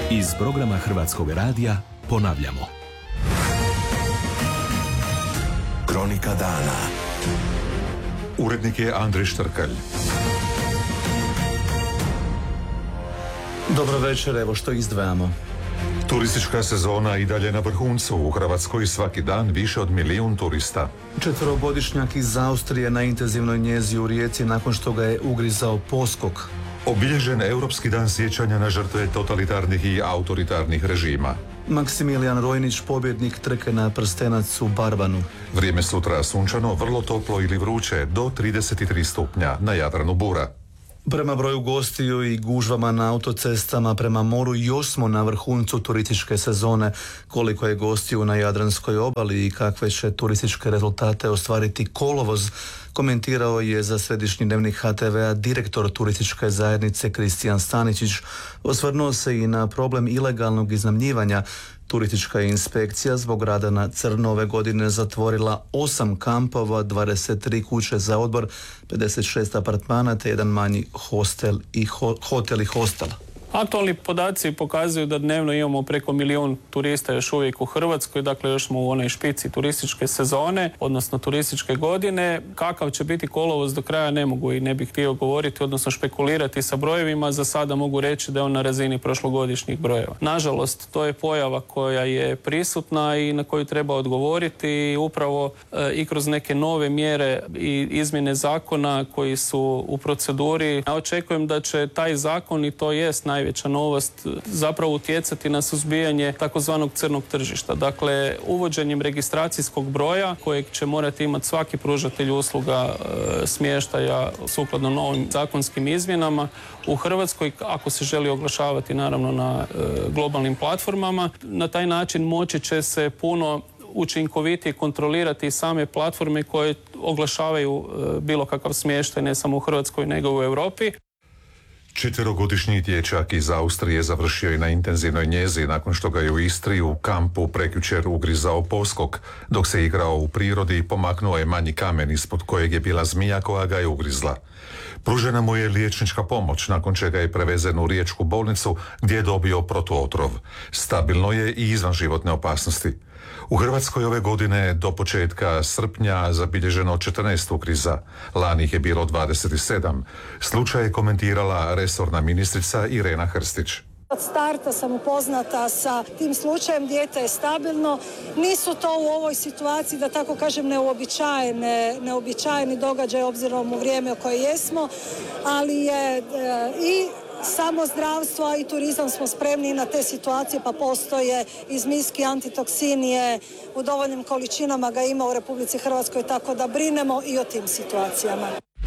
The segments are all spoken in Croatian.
Iz programa Hrvatskog radija ponavljamo. Kronika dana. Urednik je Andrej Štrkalj. Dobro večer, evo što izdvajamo. Turistička sezona i dalje na vrhuncu. U Hrvatskoj svaki dan više od 1 milijun turista. 4-godišnjak iz Austrije na intenzivnoj njezi u Rijeci nakon što ga je ugrizao poskok. Obilježen Europski dan sjećanja na žrtve totalitarnih i autoritarnih režima. Maksimilijan Rojnić, pobjednik trke na prstenac u Barbanu. Vrijeme sutra sunčano, vrlo toplo ili vruće, do 33 stupnja, na Jadranu bura. Prema broju gostiju i gužvama na autocestama prema moru još smo na vrhuncu turističke sezone. Koliko je gostiju na Jadranskoj obali i kakve će turističke rezultate ostvariti kolovoz, komentirao je za Središnji dnevnik HTV-a direktor turističke zajednice Kristijan Staničić. Osvrnuo se i na problem ilegalnog iznajmljivanja. Turistička inspekcija zbog rada na crno ove godine zatvorila 8 kampova, 23 kuće za odmor, 56 apartmana te jedan manji hotel i hostel. Aktualni podaci pokazuju da dnevno imamo preko 1 milijun turista još uvijek u Hrvatskoj, dakle još smo u onoj špici turističke sezone, odnosno turističke godine. Kakav će biti kolovoz do kraja ne mogu i ne bih htio govoriti, odnosno špekulirati sa brojevima. Za sada mogu reći da je on na razini prošlogodišnjih brojeva. Nažalost, to je pojava koja je prisutna i na koju treba odgovoriti upravo i kroz neke nove mjere i izmjene zakona koji su u proceduri. Ja očekujem da će taj zakon, i to jest najveća novost, zapravo utjecati na suzbijanje takozvanog crnog tržišta. Dakle, uvođenjem registracijskog broja kojeg će morati imati svaki pružatelj usluga smještaja sukladno novim zakonskim izmjenama u Hrvatskoj, ako se želi oglašavati naravno na globalnim platformama. Na taj način moći će se puno učinkovitije kontrolirati same platforme koje oglašavaju bilo kakav smještaj ne samo u Hrvatskoj nego u Europi. 4-godišnji dječak iz Austrije završio je na intenzivnoj njezi nakon što ga je u Istri u kampu prekjučer ugrizao poskok. Dok se igrao u prirodi, pomaknuo je manji kamen ispod kojeg je bila zmija koja ga je ugrizla. Pružena mu je liječnička pomoć, nakon čega je prevezen u riječku bolnicu gdje je dobio protuotrov. Stabilno je i izvan životne opasnosti. U Hrvatskoj ove godine do početka srpnja zabilježeno 14 ugriza. Lani ih je bilo 27. Slučaj je komentirala resorna ministrica Irena Hrstić. Od starta sam upoznata sa tim slučajem, dijete je stabilno. Nisu to u ovoj situaciji, da tako kažem, neobičajeni događaj obzirom u vrijeme u kojem jesmo, ali je i samo zdravstvo, a i turizam smo spremni na te situacije, pa postoje i zmijski antitoksin je u dovoljnim količinama, ga ima u Republici Hrvatskoj, tako da brinemo i o tim situacijama.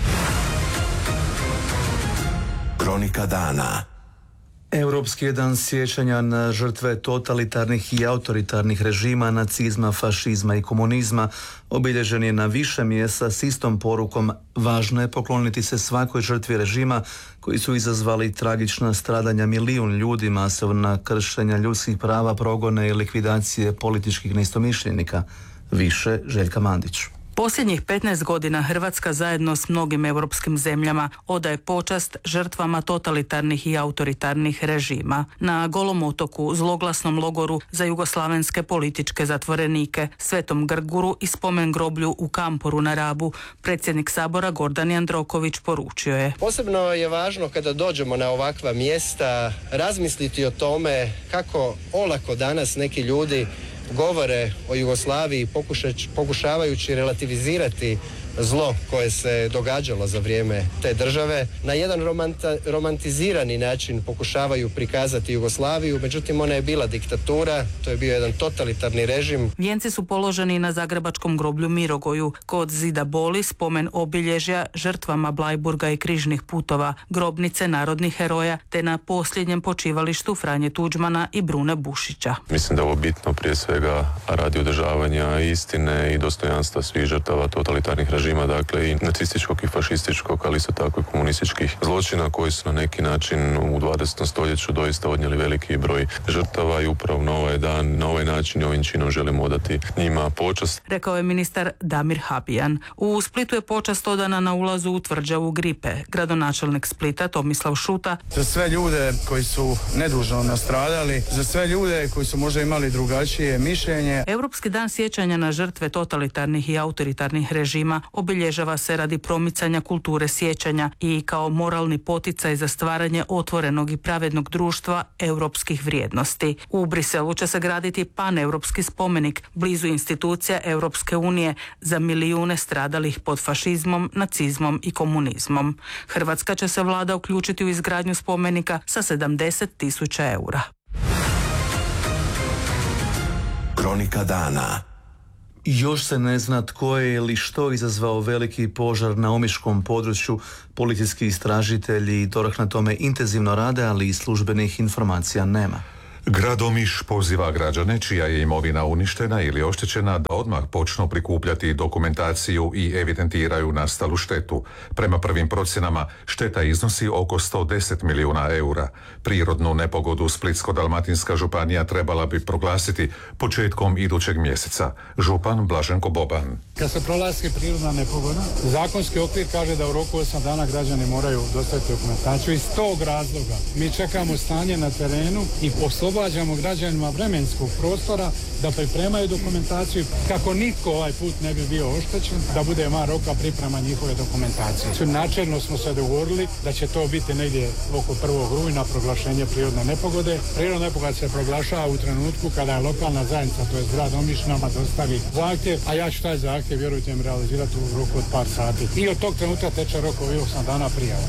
Kronika dana. Europski je dan sjećanja na žrtve totalitarnih i autoritarnih režima, nacizma, fašizma i komunizma. Obilježen je na više mjesta s istom porukom: važno je pokloniti se svakoj žrtvi režima koji su izazvali tragična stradanja milijun ljudi, masovna kršenja ljudskih prava, progone i likvidacije političkih neistomišljenika. Više Željka Mandić. Posljednjih 15 godina Hrvatska zajedno s mnogim europskim zemljama odaje počast žrtvama totalitarnih i autoritarnih režima. Na Golom otoku, zloglasnom logoru za jugoslavenske političke zatvorenike, Svetom Grguru i spomen groblju u Kamporu na Rabu, predsjednik Sabora Gordan Jandroković poručio je: posebno je važno kada dođemo na ovakva mjesta razmisliti o tome kako olako danas neki ljudi govore o Jugoslaviji pokušavajući relativizirati zlo koje se događalo za vrijeme te države. Na jedan romantizirani način pokušavaju prikazati Jugoslaviju, međutim ona je bila diktatura, to je bio jedan totalitarni režim. Vijenci su položeni na zagrebačkom groblju Mirogoju, kod zida boli spomen obilježja žrtvama Bleiburga i križnih putova, grobnice narodnih heroja, te na posljednjem počivalištu Franje Tuđmana i Brune Bušića. Mislim da je ovo bitno prije svega radi održavanja istine i dostojanstva svih žrtava totalitarnih režima režima, dakle i nacističkog i fašističkog, ali isto tako i komunističkih zločina koji su na neki način u 20. stoljeću doista odnijeli veliki broj žrtava i upravo na ovaj dan, na ovaj način i ovim činom želimo odati njima počast. Rekao je ministar Damir Habijan. U Splitu je počast odana na ulazu u tvrđavu Gripe. Gradonačelnik Splita Tomislav Šuta. Za sve ljude koji su nedužno nastradali, za sve ljude koji su možda imali drugačije mišljenje. Europski dan sjećanja na žrtve totalitarnih i autoritarnih režima obilježava se radi promicanja kulture sjećanja i kao moralni poticaj za stvaranje otvorenog i pravednog društva europskih vrijednosti. U Briselu će se graditi paneuropski spomenik blizu institucija Europske unije za milijune stradalih pod fašizmom, nacizmom i komunizmom. Hrvatska će se vlada uključiti u izgradnju spomenika sa 70.000 eura. Kronika dana. Još se ne zna tko je ili što izazvao veliki požar na omiškom području. Policijski istražitelji i DORH na tome intenzivno rade, ali i službenih informacija nema. Grad Omiš poziva građane čija je imovina uništena ili oštećena da odmah počnu prikupljati dokumentaciju i evidentiraju nastalu štetu. Prema prvim procjenama šteta iznosi oko 110 milijuna eura. Prirodnu nepogodu Splitsko-dalmatinska županija trebala bi proglasiti početkom idućeg mjeseca. Župan Blaženko Boban. Kad se proglasi prirodna nepogoda, zakonski okvir kaže da u roku 8 dana građani moraju dostaviti dokumentaciju. Iz tog razloga mi čekamo stanje na terenu i oslobađamo građanima vremenskog prostora da pripremaju dokumentaciju kako nitko ovaj put ne bi bio oštećen, da bude van roka priprema njihove dokumentacije. Načelno smo se dogovorili da će to biti negdje oko 1. rujna proglašenje prirodne nepogode. Prirodna nepogoda se proglašava u trenutku kada je lokalna zajednica, to je grad Omiš, nama dostavi zahtjev, a ja ću taj zahtjev, vjerujte mi, realizirati u roku od par sati. I od tog trenutka teče rok ovih 8 dana prijava.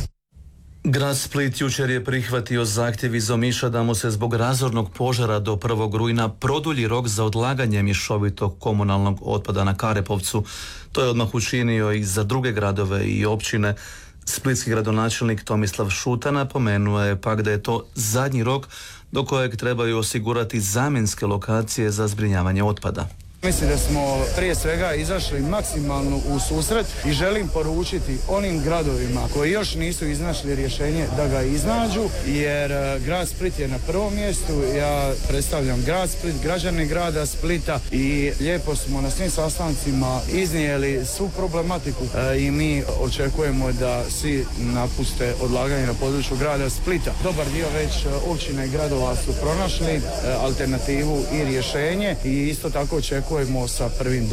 Grad Split jučer je prihvatio zahtjev iz Omiša da mu se zbog razornog požara do 1. rujna produlji rok za odlaganje mješovitog komunalnog otpada na Karepovcu. To je odmah učinio i za druge gradove i općine. Splitski gradonačelnik Tomislav Šuta napomenuo je pak da je to zadnji rok do kojeg trebaju osigurati zamjenske lokacije za zbrinjavanje otpada. Mislim da smo prije svega izašli maksimalno u susret i želim poručiti onim gradovima koji još nisu iznašli rješenje da ga iznađu, jer grad Split je na prvom mjestu. Ja predstavljam grad Split, građane grada Splita i lijepo smo na svim sastancima iznijeli svu problematiku i mi očekujemo da svi napuste odlaganje na području grada Splita. Dobar dio već općine i gradova su pronašli alternativu i rješenje i isto tako očekujemo sa 1.9.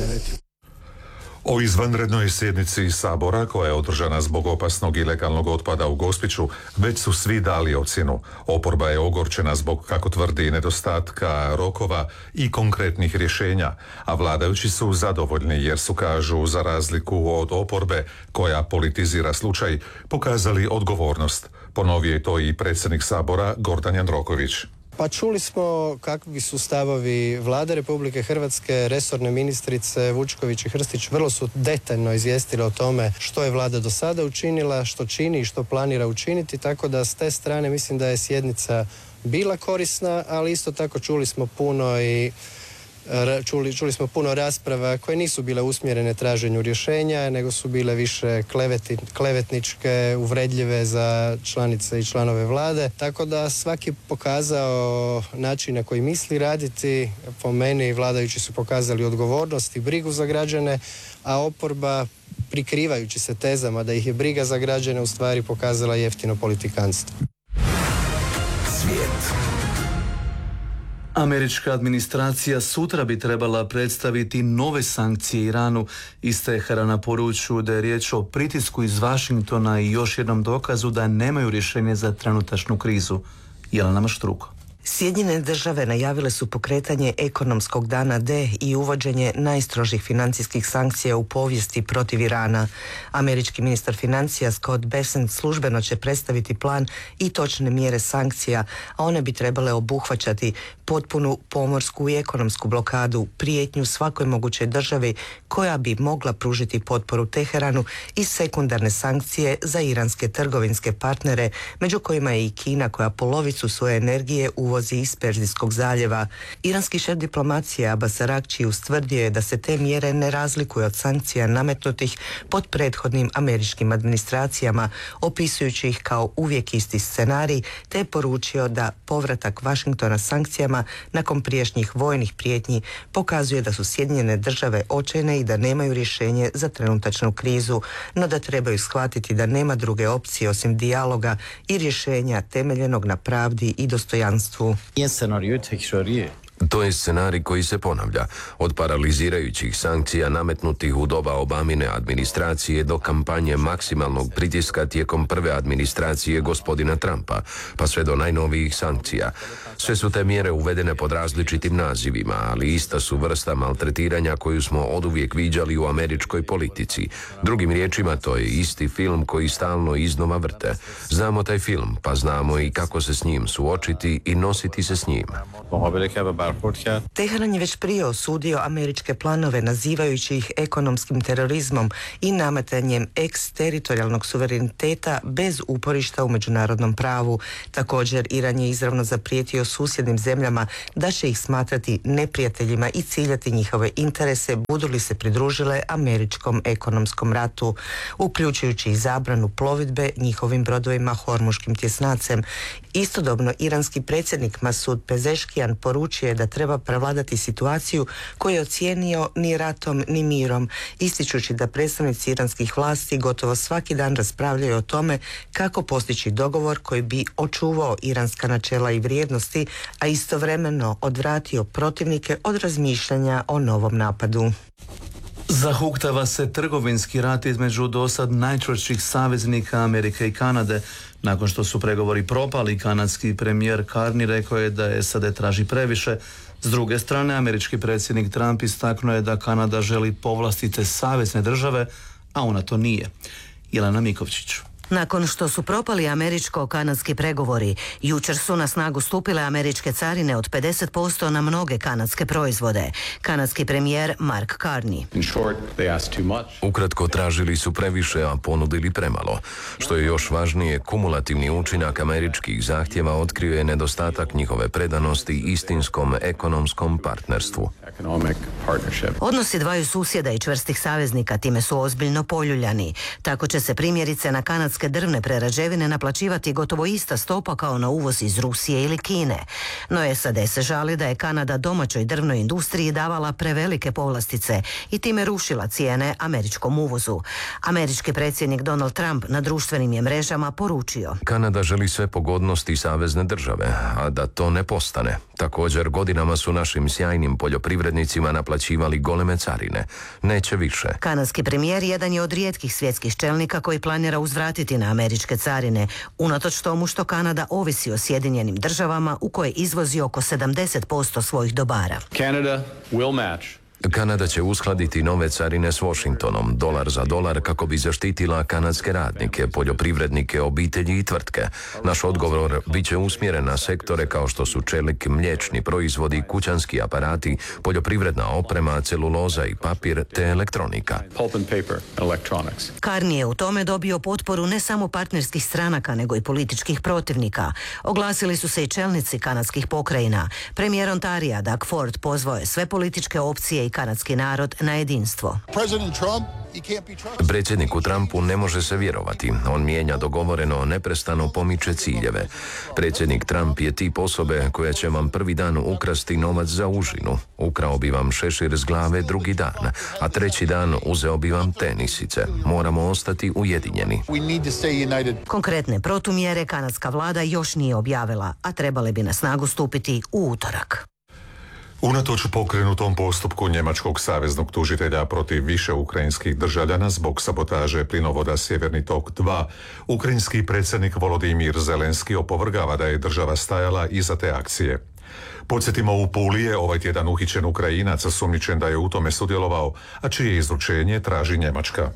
O izvanrednoj sjednici Sabora koja je održana zbog opasnog ilegalnog otpada u Gospiću već su svi dali ocjenu. Oporba je ogorčena zbog, kako tvrdi, nedostatka rokova i konkretnih rješenja, a vladajući su zadovoljni jer su, kažu, za razliku od oporbe koja politizira slučaj, pokazali odgovornost. Ponovio je to i predsjednik Sabora Gordan Jandroković. Pa čuli smo kakvi su stavovi Vlade Republike Hrvatske, resorne ministrice Vučković i Hrstić vrlo su detaljno izvijestile o tome što je Vlada do sada učinila, što čini i što planira učiniti, tako da s te strane mislim da je sjednica bila korisna, ali isto tako čuli smo puno rasprava koje nisu bile usmjerene traženju rješenja, nego su bile više klevetničke, uvredljive za članice i članove Vlade. Tako da svaki pokazao način na koji misli raditi. Po meni vladajući su pokazali odgovornost i brigu za građane, a oporba, prikrivajući se tezama da ih je briga za građane, u stvari pokazala jeftino politikanstvo. Svijet. Američka administracija sutra bi trebala predstaviti nove sankcije Iranu. Iz Teherana poručuju da je riječ o pritisku iz Vašingtona i još jednom dokazu da nemaju rješenje za trenutačnu krizu. Jelena Maštruko. Sjedinjene države najavile su pokretanje ekonomskog dana D i uvođenje najstrožih financijskih sankcija u povijesti protiv Irana. Američki ministar financija Scott Bessent službeno će predstaviti plan i točne mjere sankcija, a one bi trebale obuhvaćati potpunu pomorsku i ekonomsku blokadu, prijetnju svakoj mogućoj državi koja bi mogla pružiti potporu Teheranu i sekundarne sankcije za iranske trgovinske partnere, među kojima je i Kina koja polovicu svoje energije uvozi iz Perzijskog zaljeva. Iranski šef diplomacije Abbas Araghči ustvrdio je da se te mjere ne razlikuju od sankcija nametnutih pod prethodnim američkim administracijama, opisujući ih kao uvijek isti scenarij, te je poručio da povratak Washingtona sankcijama nakon prijašnjih vojnih prijetnji pokazuje da su Sjedinjene države očajne i da nemaju rješenje za trenutačnu krizu, no da trebaju shvatiti da nema druge opcije osim dijaloga i rješenja temeljenog na pravdi i dostojanstvu. To je scenarij koji se ponavlja, od paralizirajućih sankcija nametnutih u doba Obamine administracije do kampanje maksimalnog pritiska tijekom prve administracije gospodina Trumpa, pa sve do najnovijih sankcija. Sve su te mjere uvedene pod različitim nazivima, ali ista su vrsta maltretiranja koju smo oduvijek viđali u američkoj politici. Drugim riječima, to je isti film koji stalno iznova vrte. Znamo taj film, pa znamo i kako se s njim suočiti i nositi se s njim. Teheran je već prije osudio američke planove nazivajući ih ekonomskim terorizmom i nametanjem eksteritorijalnog suvereniteta bez uporišta u međunarodnom pravu. Također, Iran je izravno zaprijetio susjednim zemljama da će ih smatrati neprijateljima i ciljati njihove interese budu li se pridružile američkom ekonomskom ratu, uključujući i zabranu plovidbe njihovim brodovima Hormuškim tjesnacem. Istodobno, iranski predsjednik Masud Pezeškijan poručio je da treba prevladati situaciju koju je ocijenio ni ratom ni mirom, ističući da predstavnici iranskih vlasti gotovo svaki dan raspravljaju o tome kako postići dogovor koji bi očuvao iranska načela i vrijednosti, a istovremeno odvratio protivnike od razmišljanja o novom napadu. Zahuktava se trgovinski rat između dosad najčvršćih saveznika Amerike i Kanade. Nakon što su pregovori propali, kanadski premijer Carney rekao je da SAD traži previše. S druge strane, američki predsjednik Trump istaknuo je da Kanada želi povlastite savezne države, a ona to nije. Jelena Mikovčić. Nakon što su propali američko-kanadski pregovori, jučer su na snagu stupile američke carine od 50% na mnoge kanadske proizvode. Kanadski premijer Mark Carney. Ukratko, tražili su previše, a ponudili premalo. Što je još važnije, kumulativni učinak američkih zahtjeva otkrio je nedostatak njihove predanosti istinskom ekonomskom partnerstvu. Odnosi dvaju susjeda i čvrstih saveznika time su ozbiljno poljuljani. Tako će se primjerice na kanadske drvne prerađevine naplaćivati gotovo ista stopa kao na uvoz iz Rusije ili Kine. No SAD se žali da je Kanada domaćoj drvnoj industriji davala prevelike povlastice i time rušila cijene američkom uvozu. Američki predsjednik Donald Trump na društvenim je mrežama poručio: Kanada želi sve pogodnosti savezne države, a da to ne postane. Također, godinama su našim sjajnim poljoprivrednicima naplaćivali goleme carine. Neće više. Kanadski premijer jedan je od rijetkih svjetskih čelnika koji planira uzvratiti na američke carine, unatoč tomu što Kanada ovisi o Sjedinjenim državama u koje izvozi oko 70% svojih dobara. Kanada će uskladiti nove carine s Washingtonom, dolar za dolar, kako bi zaštitila kanadske radnike, poljoprivrednike, obitelji i tvrtke. Naš odgovor bit će usmjeren na sektore kao što su čelik, mliječni proizvodi, kućanski aparati, poljoprivredna oprema, celuloza i papir te elektronika. Carney je u tome dobio potporu ne samo partnerskih stranaka, nego i političkih protivnika. Oglasili su se i čelnici kanadskih pokrajina. Premijer Ontarija Doug Ford pozvao je sve političke opcije i kanadski narod na jedinstvo. Predsjedniku Trumpu ne može se vjerovati. On mijenja dogovoreno, neprestano pomiče ciljeve. Predsjednik Trump je tip osobe koja će vam prvi dan ukrasti novac za užinu. Ukrao bi vam šešir s glave drugi dan, a treći dan uzeo bi vam tenisice. Moramo ostati ujedinjeni. Konkretne protumjere kanadska vlada još nije objavila, a trebale bi na snagu stupiti u utorak. Unatoč pokrenutom postupku njemačkog saveznog tužitelja protiv više ukrajinskih državljana zbog sabotaže plinovoda Sjeverni tok 2, ukrajinski predsjednik Volodimir Zelenski opovrgava da je država stajala iza te akcije. Podsjetimo, u Puli je ovaj tjedan uhićen Ukrajinac osumnjičen da je u tome sudjelovao, a čije izručenje traži Njemačka.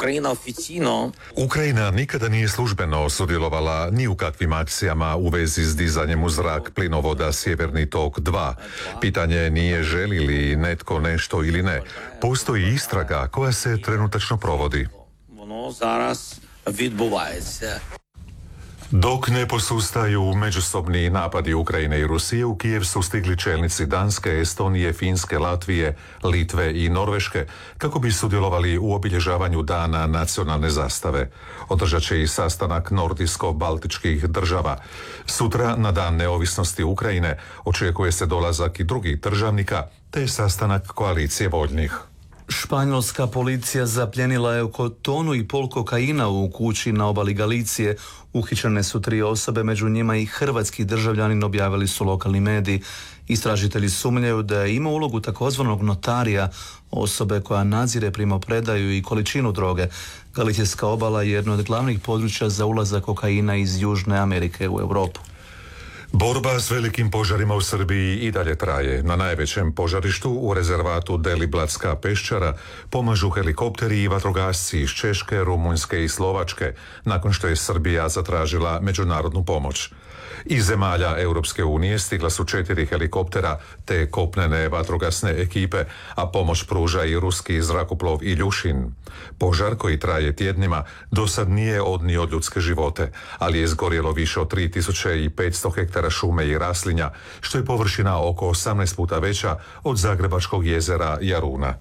Ukrajina nikada nije službeno sudjelovala ni u kakvim akcijama u vezi s dizanjem u zrak plinovoda Sjeverni tok 2. Pitanje nije želi li netko nešto ili ne. Postoji istraga koja se trenutačno provodi. Dok ne posustaju međusobni napadi Ukrajine i Rusije, u Kijev su stigli čelnici Danske, Estonije, Finske, Latvije, Litve i Norveške kako bi sudjelovali u obilježavanju Dana nacionalne zastave. Održat će i sastanak nordijsko-baltičkih država. Sutra, na Dan neovisnosti Ukrajine, očekuje se dolazak i drugih državnika, te sastanak koalicije voljnih. Španjolska policija zapljenila je oko 1,5 tonu kokaina u kući na obali Galicije. Uhićene su 3 osobe, među njima i hrvatski državljanin, objavili su lokalni mediji. Istražitelji sumnjaju da je imao ulogu takozvanog notarija, osobe koja nadzire primopredaju i količinu droge. Galicijska obala je jedno od glavnih područja za ulazak kokaina iz Južne Amerike u Europu. Borba s velikim požarima u Srbiji i dalje traje. Na najvećem požarištu u rezervatu Deliblatska peščara pomažu helikopteri i vatrogasci iz Češke, Rumunjske i Slovačke, nakon što je Srbija zatražila međunarodnu pomoć. Iz zemalja Europske unije stigla su 4 helikoptera te kopnene vatrogasne ekipe, a pomoć pruža i ruski zrakoplov Iljušin. Požar, koji traje tjednima, do sad nije odnio ljudske živote, ali je izgorjelo više od 3500 hektara šume i raslinja, što je površina oko 18 puta veća od Zagrebačkog jezera Jaruna.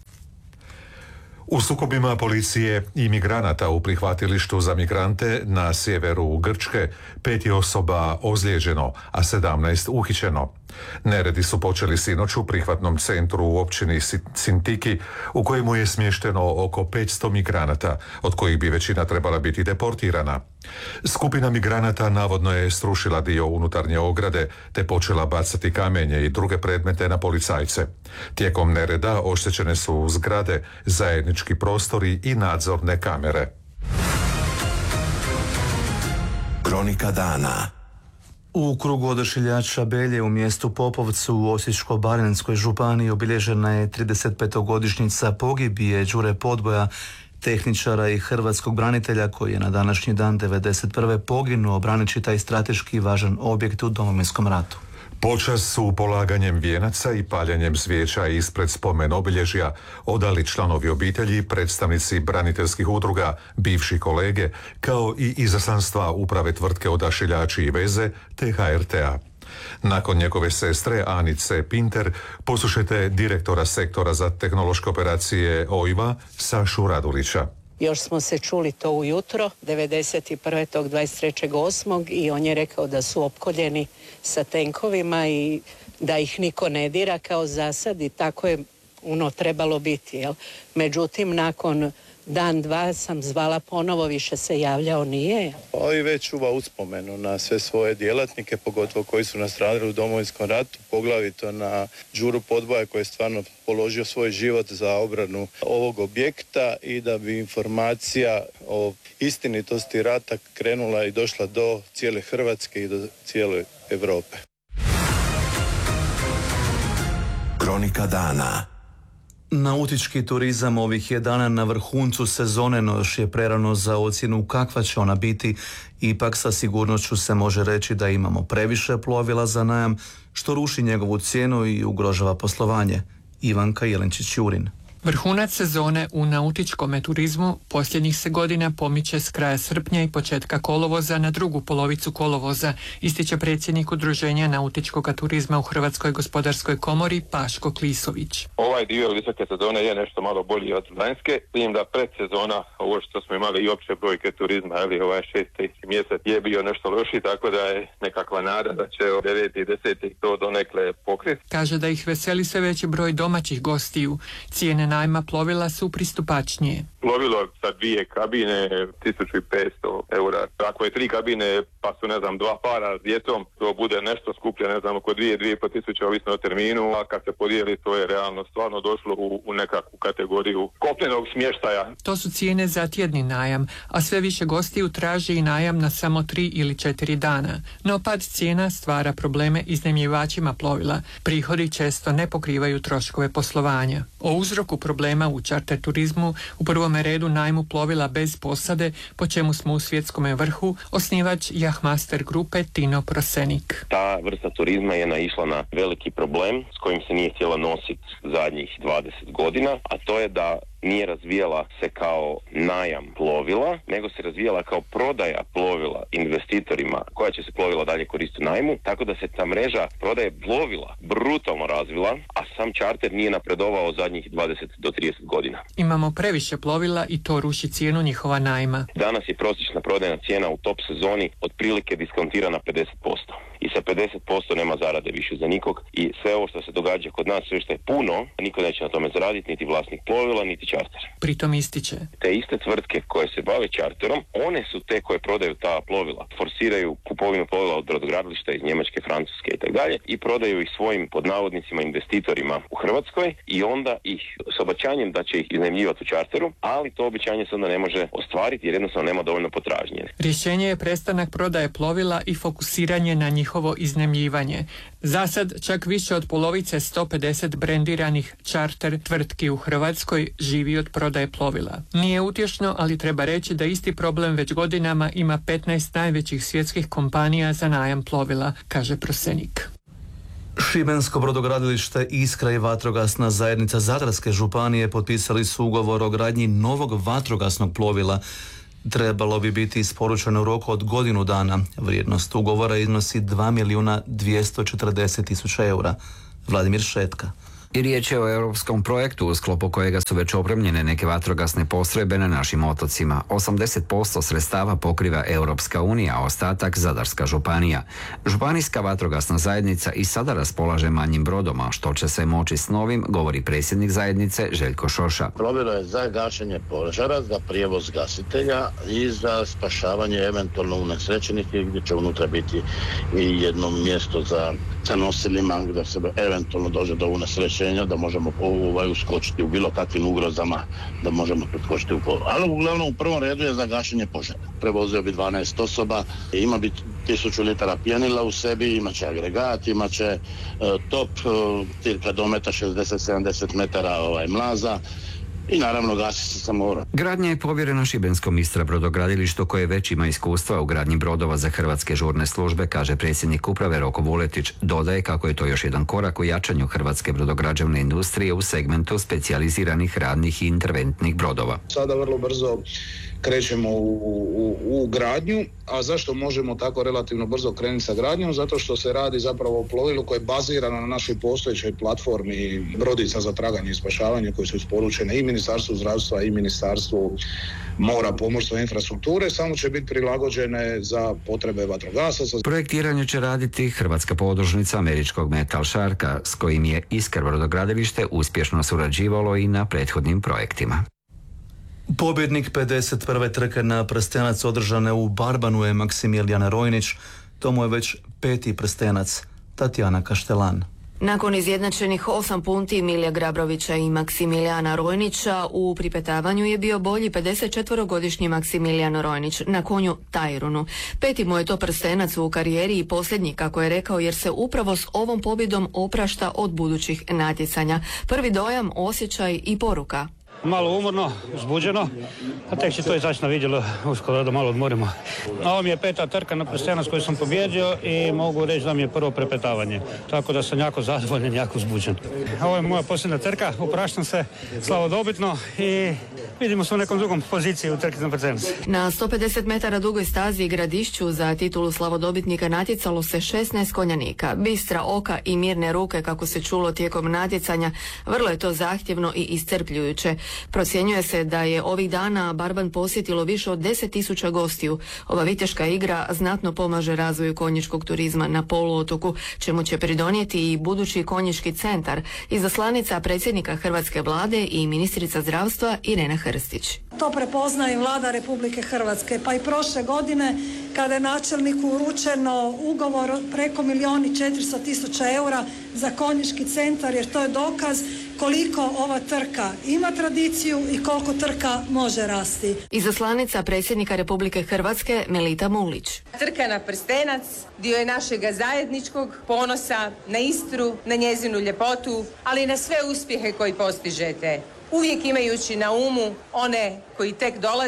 U sukobima policije i migranata u prihvatilištu za migrante na sjeveru Grčke 5 je osoba ozlijeđeno, a 17 uhićeno. Neredi su počeli sinoć u prihvatnom centru u općini Sintiki, u kojemu je smješteno oko 500 migranata, od kojih bi većina trebala biti deportirana. Skupina migranata navodno je srušila dio unutarnje ograde te počela bacati kamenje i druge predmete na policajce. Tijekom nereda oštećene su zgrade, zajednički prostori i nadzorne kamere. Kronika dana. U krugu Odašiljača Belje u mjestu Popovcu u Osječko-baranjskoj županiji obilježena je 35-godišnjica pogibije Đure Podboja, tehničara i hrvatskog branitelja koji je na današnji dan 1991. poginuo braneći taj strateški važan objekt u Domovinskom ratu. Počast su polaganjem vijenaca i paljenjem svijeća ispred spomen obilježja odali članovi obitelji, predstavnici braniteljskih udruga, bivši kolege, kao i izaslanstva uprave tvrtke Odašiljači i veze te HRT-a. Nakon njegove sestre Anice Pinter poslušajte direktora sektora za tehnološke operacije OIV-a Sašu Radulića. Još smo se čuli to ujutro, 91. tog 23.8. i on je rekao da su opkoljeni sa tenkovima i da ih niko ne dira kao zasad i tako je trebalo biti. Jel? Međutim, nakon dan, dva sam zvala ponovo, više se javljao nije. I već čuva uspomenu na sve svoje djelatnike, pogotovo koji su nastradali u Domovinskom ratu, poglavito na Đuru Podboja koji je stvarno položio svoj život za obranu ovog objekta i da bi informacija o istinitosti rata krenula i došla do cijele Hrvatske i do cijele Europe. Kronika dana. Nautički turizam ovih je dana na vrhuncu sezone, no još je prerano za ocjenu kakva će ona biti. Ipak sa sigurnošću se može reći da imamo previše plovila za najam, što ruši njegovu cijenu i ugrožava poslovanje. Ivanka Jelenčić-Jurin. Vrhunac sezone u nautičkom turizmu posljednjih se godina pomiče s kraja srpnja i početka kolovoza na drugu polovicu kolovoza, ističe predsjednik Udruženja nautičkog turizma u Hrvatskoj gospodarskoj komori Paško Klisović. Ovaj dio visoke sezone je nešto malo bolji od lanjske, vidim da predsezona, ovo što smo imali i opće brojke turizma, ali ovaj 6. mjesec je bio nešto loši, tako da je nekakva nada da će 9. i 10. to donekle pokriti. Kaže da ih veseli sve veći broj domaćih gostiju. Cijene najma plovila su pristupačnije. Plovilo sa 2 kabine, 1500 eura. Ako je 3 kabine, pa su, 2 para s djetom, to bude nešto skuplje, oko 2-2,5 tisuće, ovisno o terminu, a kad se podijeli, to je realno stvarno došlo u nekakvu kategoriju kopnenog smještaja. To su cijene za tjedni najam, a sve više gostiju traži i najam na samo 3 ili 4 dana. No pad cijena stvara probleme iznajmljivačima plovila. Prihodi često ne pokrivaju troškove poslovanja. O uzroku problema u čarter turizmu, u prvome redu najmu plovila bez posade, po čemu smo u svjetskom vrhu, osnivač Yachtmaster grupe Tino Prosenik. Ta vrsta turizma je naišla na veliki problem s kojim se nije htjela nositi zadnjih 20 godina, a to je da nije razvijala se kao najam plovila, nego se razvijala kao prodaja plovila investitorima koja će se plovila dalje koristiti u najmu, tako da se ta mreža prodaje plovila brutalno razvila, a sam čarter nije napredovao zadnjih 20 do 30 godina. Imamo previše plovila i to ruši cijenu njihova najma. Danas je prosječna prodajna cijena u top sezoni otprilike diskontirana 50%. I sa 50% nema zarade više za nikog i sve ovo što se događa kod nas, sve što je puno, niko neće na tome zaraditi, niti vlasnik plovila, niti čarter. Pritom ističe. Te iste tvrtke koje se bave čarterom, one su te koje prodaju ta plovila, forsiraju kupovinu plovila od brodogradilišta iz Njemačke, Francuske i tako dalje i prodaju ih svojim pod navodnicima investitorima u Hrvatskoj i onda ih s obećanjem da će ih iznajmljivati u čarteru, ali to obećanje se onda ne može ostvariti jer jednostavno nema dovoljno potražnje. Rješenje je prestanak prodaje plovila i fokusiranje na njihovo iznajmljivanje. Za sad čak više od polovice 150 brendiranih čarter tvrtki u Hrvatskoj živi od prodaje plovila. Nije utješno, ali treba reći da isti problem već godinama ima 15 najvećih svjetskih kompanija za najam plovila, kaže Prosenik. Šibensko brodogradilište Iskra i vatrogasna zajednica Zadarske županije potpisali su ugovor o gradnji novog vatrogasnog plovila. Trebalo bi biti isporučeno u roku od godinu dana. Vrijednost ugovora iznosi 2.240.000 eura. Vladimir Šetka. I riječ je o europskom projektu u sklopu kojega su već opremljene neke vatrogasne postrojbe na našim otocima. 80% sredstava pokriva Europska unija, a ostatak Zadarska županija. Županijska vatrogasna zajednica i sada raspolaže manjim brodom, a što će se moći s novim, govori predsjednik zajednice Željko Šoša. Plovilo je za gašenje požara, za prijevoz gasitelja i za spašavanje eventualno unesrećenih gdje će unutra biti i jedno mjesto za nosilima gdje se eventualno dođe do unesrećenja, da možemo uskočiti u bilo kakvim ugrozama, da možemo preskočiti u polu. Ali uglavnom u prvom redu je za gašenje požara. Prevozio bi 12 osoba, ima bi 1000 litara pjenila u sebi, imaće agregat, imaće top, cirka dometa 60-70 metara mlaza, i naravno gasi se sa mora. Gradnja je povjerena šibenskom Istra brodogradilištu koje već ima iskustva u gradnji brodova za hrvatske žurne službe, kaže predsjednik uprave Roko Vuletić. Dodaje kako je to još jedan korak u jačanju hrvatske brodograđevne industrije u segmentu specijaliziranih radnih i interventnih brodova. Sada vrlo brzo krećemo u gradnju, a zašto možemo tako relativno brzo krenuti sa gradnjom? Zato što se radi zapravo o plovilu koje je bazirano na našoj postojećoj platformi brodica za traganje i spašavanje koje su isporučene i Ministarstvu zdravstva i Ministarstvu mora, pomorstva i infrastrukture, samo će biti prilagođene za potrebe vatrogasaca. Projektiranje će raditi hrvatska podružnica američkog Metal Sharka, s kojim je Iskra brodogradilište uspješno surađivalo i na prethodnim projektima. Pobjednik 51. trke na prstenac održane u Barbanu je Maksimilijan Rojnić. To mu je već 5. prstenac. Tatjana Kaštelan. Nakon izjednačenih 8 punti Milija Grabrovića i Maksimilijana Rojnića, u pripetavanju je bio bolji 54-godišnji Maksimilijan Rojnić na konju Tajrunu. 5. mu je to prstenac u karijeri i posljednji, kako je rekao, jer se upravo s ovom pobjedom oprašta od budućih natjecanja. Prvi dojam, osjećaj i poruka. Malo umorno, uzbuđeno, a tek će to izaći na vidjelo uskoro da malo odmorimo. Ovo mi je 5. trka na prstenac koju sam pobjedio i mogu reći da mi je prvo prepetavanje. Tako da sam jako zadovoljan, jako uzbuđen. Ovo je moja posljedna trka, upraštam se slavodobitno i vidimo se u nekom drugom poziciji u trki na prstenac. Na 150 metara dugoj stazi i Gradišću za titulu slavodobitnika natjecalo se 16 konjanika. Bistra oka i mirne ruke, kako se čulo tijekom natjecanja, vrlo je to zahtjevno i iscrpljujuće. Procjenjuje se da je ovih dana Barban posjetilo više od 10.000 gostiju. Ova viteška igra znatno pomaže razvoju konjičkog turizma na poluotoku, čemu će pridonijeti i budući konjički centar. Izaslanica predsjednika Hrvatske vlade i ministrica zdravstva Irena Hrstić. To prepoznaje Vlada Republike Hrvatske, pa i prošle godine kada je načelniku uručeno ugovor preko 1.400.000 eura za konjički centar, jer to je dokaz koliko ova trka ima tradiciju i koliko trka može rasti. Izaslanica predsjednika Republike Hrvatske Melita Mulić. Trka na prstenac dio je našega zajedničkog ponosa na Istru, na njezinu ljepotu, ali i na sve uspjehe koji postižete. Uvijek imajući na umu one koji tek dolaze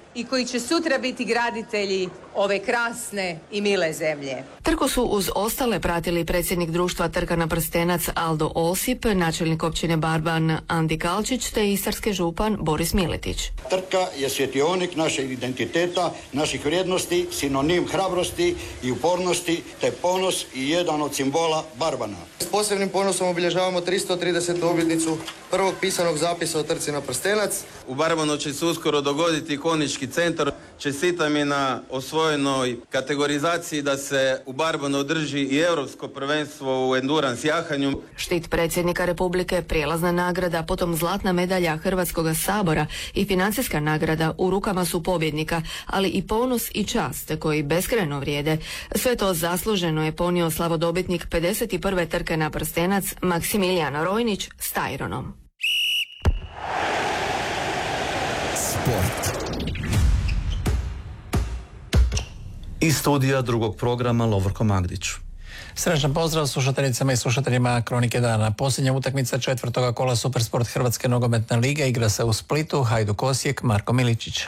i koji će sutra biti graditelji ove krasne i mile zemlje. Trku su uz ostale pratili predsjednik društva Trka na prstenac Aldo Osip, načelnik općine Barban Andi Kalčić te istarski župan Boris Miletić. Trka je svjetionik našeg identiteta, naših vrijednosti, sinonim hrabrosti i upornosti te ponos i jedan od simbola Barbana. S posebnim ponosom obilježavamo 330. obljetnicu prvog pisanog zapisa o trci na prstenac. U Barbanu će se uskoro dogoditi ikonički centar. Čestitam i na osvojenoj kategorizaciji da se u Barbanu održi i europsko prvenstvo u endurance jahanju. Štit predsjednika Republike, prijelazna nagrada, potom zlatna medalja Hrvatskog sabora i financijska nagrada u rukama su pobjednika, ali i ponos i čast koji beskrajno vrijede. Sve to zasluženo je ponio slavodobitnik 51. trke na prstenac Maksimilijan Rojnić s Tajronom. Sport. Iz studija drugog programa Lovorko Magdić. Srećan pozdrav slušateljicama i slušateljima Kronike dana. Posljednja utakmica četvrtoga kola Supersport Hrvatske nogometne lige igra se u Splitu. Hajduk Osijek, Marko Miličić.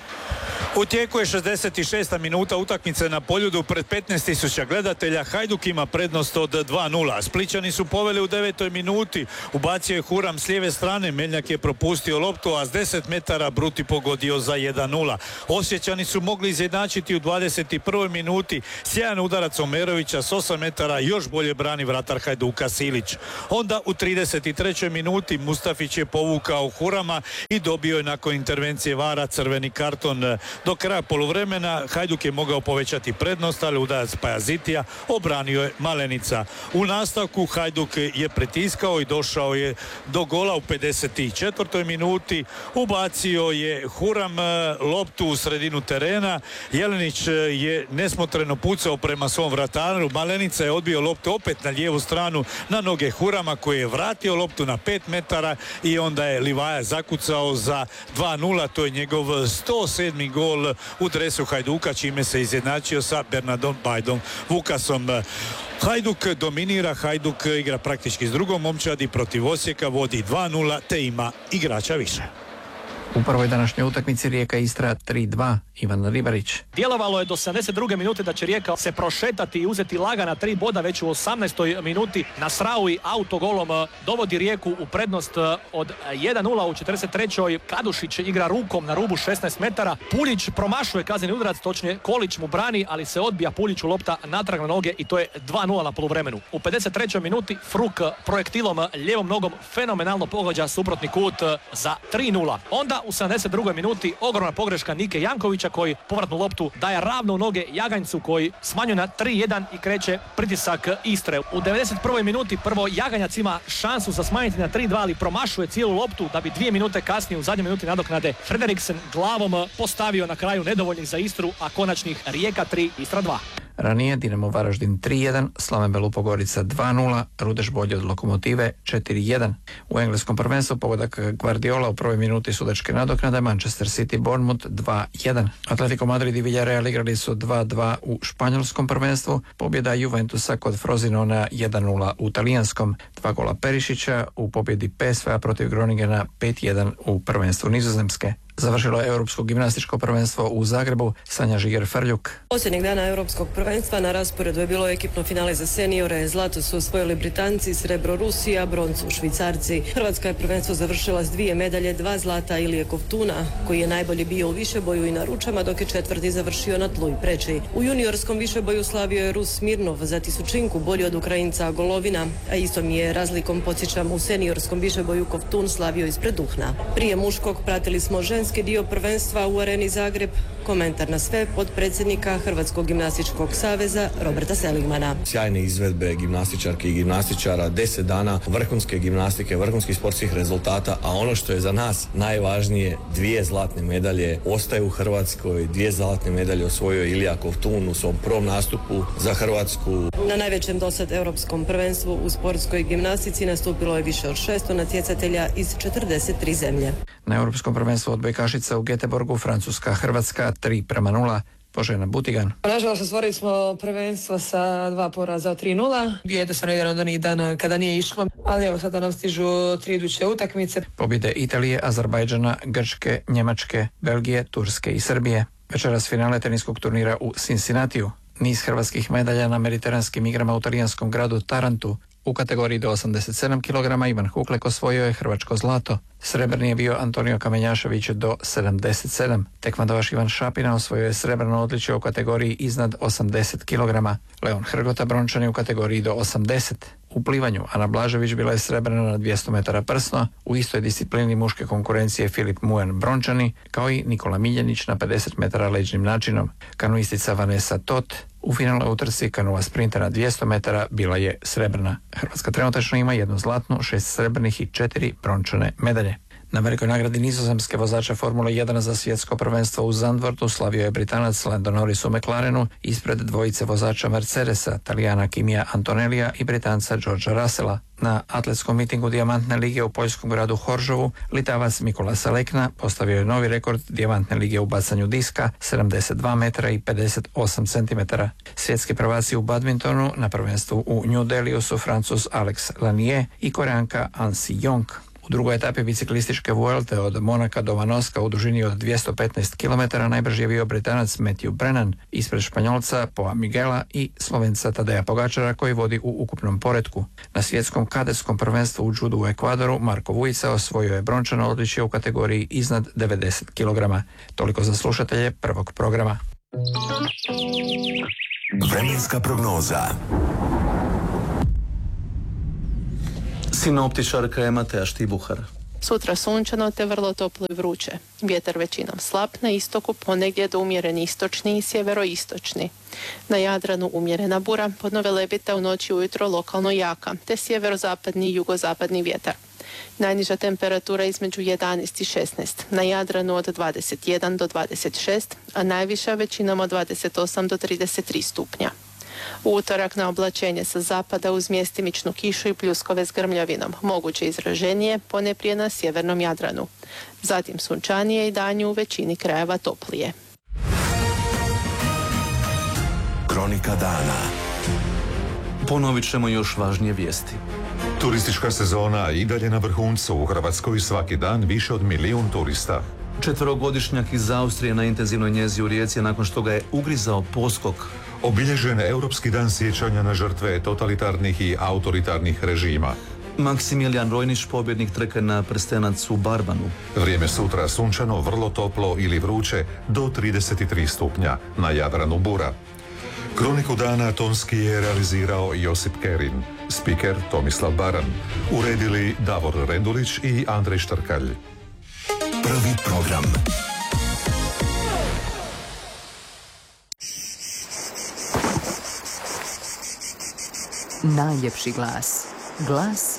U tijeku je 66. minuta utakmice na Poljudu pred 15.000 gledatelja. Hajduk ima prednost od 2:0. Splićani su poveli u 9. minuti. Ubacio je Huram s lijeve strane. Meljnjak je propustio loptu, a s 10 metara Bruti pogodio za 1:0. Osječani su mogli izjednačiti u 21. minuti. Sjajan udarac Omerovića s 8 metara još bolje brani vratar Hajduka Silić. Onda u 33. minuti Mustafić je povukao Hurama i dobio je nakon intervencije VAR-a crveni karton. Do kraja poluvremena Hajduk je mogao povećati prednost, ali udarac Pajazitija obranio je Malenica. U nastavku Hajduk je pritiskao i došao je do gola u 54. minuti. Ubacio je Huram loptu u sredinu terena. Jelenić je nesmotreno pucao prema svom vrataru. Malenica je odbio loptu opet na lijevu stranu na noge Hurama koji je vratio loptu na 5 metara i onda je Livaja zakucao za 2:0. To je njegov 107. gol u dresu Hajduka, čime se izjednačio sa Bernardom Bajdom Vukasom. Hajduk dominira, Hajduk igra praktički s drugom momčadi protiv Osijeka, vodi 2:0 te ima igrača više. U prvoj današnjoj utakmici Rijeka Istra 3:2, Ivan Ribarić. Djelovalo je do 72. minute da će Rijeka se prošetati i uzeti lagana 3 boda već u 18. minuti. Nasraoui autogolom dovodi Rijeku u prednost od 1:0 u 43. Kadušić igra rukom na rubu 16 metara. Puljić promašuje kazneni udarac, točnije Kolić mu brani, ali se odbija Puljiću lopta natrag na noge i to je 2:0 na poluvremenu. U 53. minuti Fruk projektilom lijevom nogom fenomenalno pogađa suprotni kut za 3:0. Onda u 72. minuti ogromna pogreška Nike Jankovića koji povratnu loptu daje ravno u noge Jaganjcu koji smanjuje na 3:1 i kreće pritisak Istre. U 91. minuti prvo Jaganjac ima šansu za smanjiti na 3:2, ali promašuje cijelu loptu da bi 2 minute kasnije u zadnjoj minuti nadoknade Frederiksen glavom postavio na kraju nedovoljnih za Istru, a konačnih Rijeka 3, Istra 2. Ranije Dinamo Varaždin 3:1, Slaven Belupogorica 2:0, Rudeš bolje od Lokomotive 4:1. U engleskom prvenstvu pogodak Guardiola u prvoj minuti sudačke nadoknade, Manchester City Bournemouth 2:1. Atletico Madrid i Villarreal igrali su 2:2 u španjolskom prvenstvu, pobjeda Juventusa kod Frosinona 1:0 u talijanskom, 2 gola Perišića u pobjedi PSV-a protiv Groningena 5:1 u prvenstvu Nizozemske. Završilo je Europsko gimnastičko prvenstvo u Zagrebu. Sanja Žiger-Frljuk. Posljednjeg dana Europskog prvenstva na rasporedu je bilo ekipno finale za seniore. Zlato su osvojili Britanci, srebro Rusija, broncu Švicarci. Hrvatska je prvenstvo završila s 2 medalje, 2 zlata Ilije Kovtuna, koji je najbolji bio u višeboju i na ručama, dok je četvrti završio na tlu i preči. U juniorskom višeboju slavio je Rus Smirnov, za tisućinku bolji od Ukrajinca Golovina, a istom je razlikom, podsjećam, u seniorskom višeboju Kovtun slavio ispred Duhna. Prije muškog pratili smo ženski dio prvenstva u Areni Zagreb. Komentar na sve potpredsjednika Hrvatskog gimnastičkog saveza Roberta Seligmana. Sjajne izvedbe gimnastičarki i gimnastičara, 10 dana vrhunske gimnastike, vrhunskih sportskih rezultata, a ono što je za nas najvažnije, 2 zlatne medalje ostaju u Hrvatskoj, 2 zlatne medalje osvojio Ilija Kovtun u svom prvom nastupu za Hrvatsku. Na najvećem dosad europskom prvenstvu u sportskoj gimnastici nastupilo je više od 600 natjecatelja iz 43 zemlje. Na europskom prvenstvu odbojkašica u Göteborgu Francuska-Hrvatska 3:0, Božena Butigan. Nažalost, osvojili smo prvenstvo sa 2 poraza od 3-0. Jednostavno jedan od onih dana kada nije išlo, ali evo sada nam stižu 3 iduće utakmice. Pobjede Italije, Azerbajdžana, Grčke, Njemačke, Belgije, Turske i Srbije. Večeras finale teniskog turnira u Cincinnatiju. Niz hrvatskih medalja na mediteranskim igrama u talijanskom gradu Tarantu. U kategoriji do 87 kg Ivan Huklek osvojio je hrvačko zlato. Srebrni je bio Antonio Kamenjašević do 77. Tekvandovaš Ivan Šapina osvojio je srebrno odličje u kategoriji iznad 80 kg. Leon Hrgota brončan je u kategoriji do 80. U plivanju Ana Blažević bila je srebrna na 200 metara prsno, u istoj disciplini muške konkurencije Filip Muen brončani, kao i Nikola Miljenić na 50 metara leđnim načinom. Kanuistica Vanessa Tot u finalnoj utrci kanua sprinta na 200 metara bila je srebrna. Hrvatska trenutačno ima 1 zlatnu, 6 srebrnih i 4 brončane medalje. Na velikoj nagradi Nizozemske vozača Formule 1 za svjetsko prvenstvo u Zandvortu slavio je Britanac Lando Norris u McLarenu ispred dvojice vozača Mercedesa, Talijana Kimija Antonellija i Britanca Georgea Russella. Na atletskom mitingu Dijamantne lige u poljskom gradu Horžovu Litavac Mikola Salekna postavio je novi rekord Dijamantne lige u bacanju diska 72 metara i 58 centimetara. Svjetski prvaci u badmintonu na prvenstvu u New Delhiu su Francuz Alex Lanier i Koreanka Ansi Jong. U drugoj etapi biciklističke Vuelte od Monaka do Vanoska u dužini od 215 km najbrži je bio Britanac Matthew Brennan ispred Španjolca Poa Miguela i Slovenca Tadeja Pogačara koji vodi u ukupnom poretku. Na svjetskom kadetskom prvenstvu u judu u Ekvadoru Marko Vujica osvojio je brončano odličje u kategoriji iznad 90 kg. Toliko za slušatelje prvog programa. Vremenska prognoza. Sinoptičarka je Mateja Štibuhar. Sutra sunčano te vrlo toplo i vruće. Vjetar većinom slab, na istoku ponegdje do umjereni istočni i sjeveroistočni. Na Jadranu umjerena bura, podno Velebita u noći ujutro lokalno jaka, te sjeverozapadni i jugozapadni vjetar. Najniža temperatura između 11 i 16, na Jadranu od 21 do 26, a najviša većinom od 28 do 33 stupnja. U utorak na oblačenje sa zapada uz mjestimičnu kišu i pljuskove s grmljavinom, moguće izraženije ponajprije na sjevernom Jadranu. Zatim sunčanije i danju u većini krajeva toplije. Kronika dana. Ponovit ćemo još važnije vijesti. Turistička sezona i dalje na vrhuncu. U Hrvatskoj svaki dan više od 1 milijun turista. 4-godišnjak iz Austrije na intenzivnoj njezi u Rijeci nakon što ga je ugrizao poskok. Obilježen Europski dan sjećanja na žrtve totalitarnih i autoritarnih režima. Maksimilijan Rojnić, pobjednik trke na prstenac u Barbanu. Vrijeme sutra sunčano, vrlo toplo ili vruće do 33 stupnja, na Jadranu bura. Kroniku dana tonski je realizirao Josip Kerin, spiker Tomislav Baran, uredili Davor Rendulić i Andrej Štrkalj. Prvi program. Najljepši glas. Glas